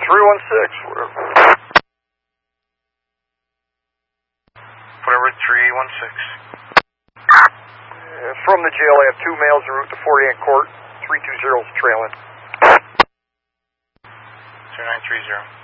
316, whatever. Whatever, 316. From the jail, I have 2 males en route to Fort Ann Court. 320 is trailing. 2930.